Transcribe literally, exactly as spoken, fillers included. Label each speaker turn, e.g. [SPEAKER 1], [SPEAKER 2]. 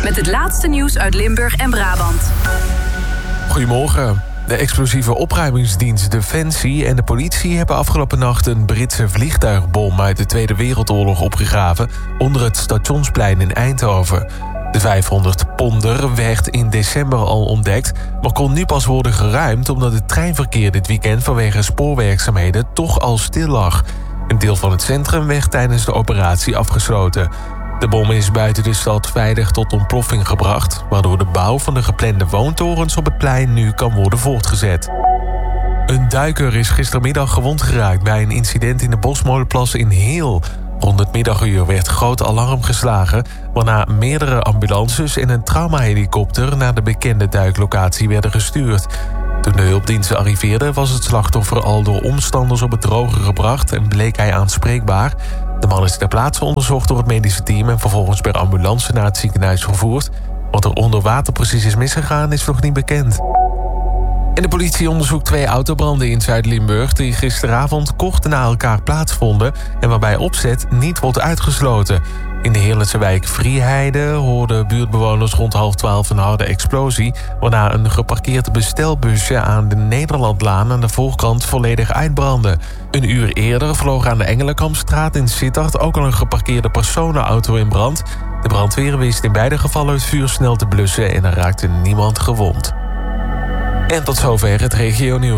[SPEAKER 1] met het laatste nieuws uit Limburg en Brabant.
[SPEAKER 2] Goedemorgen. De explosieve opruimingsdienst Defensie en de politie hebben afgelopen nacht een Britse vliegtuigbom uit de Tweede Wereldoorlog opgegraven onder het Stationsplein in Eindhoven. De vijfhonderd ponder werd in december al ontdekt, maar kon nu pas worden geruimd omdat het treinverkeer dit weekend vanwege spoorwerkzaamheden toch al stil lag. Een deel van het centrum werd tijdens de operatie afgesloten. De bom is buiten de stad veilig tot ontploffing gebracht, waardoor de bouw van de geplande woontorens op het plein nu kan worden voortgezet. Een duiker is gistermiddag gewond geraakt bij een incident in de Bosmolenplas in Heel. Rond het middaguur werd groot alarm geslagen, waarna meerdere ambulances en een traumahelikopter naar de bekende duiklocatie werden gestuurd. Toen de hulpdiensten arriveerden was het slachtoffer al door omstanders op het droge gebracht en bleek hij aanspreekbaar. De man is ter plaatse onderzocht door het medische team en vervolgens per ambulance naar het ziekenhuis vervoerd. Wat er onder water precies is misgegaan is nog niet bekend. En de politie onderzoekt twee autobranden in Zuid-Limburg die gisteravond kort na elkaar plaatsvonden en waarbij opzet niet wordt uitgesloten. In de Heerlijkse wijk Vrieheide hoorden buurtbewoners rond half twaalf een harde explosie, waarna een geparkeerd bestelbusje aan de Nederlandlaan aan de voorkant volledig uitbrandde. Een uur eerder vloog aan de Engelenkampstraat in Sittard ook al een geparkeerde personenauto in brand. De brandweer wist in beide gevallen het vuur snel te blussen en er raakte niemand gewond. En tot zover het regionieuws.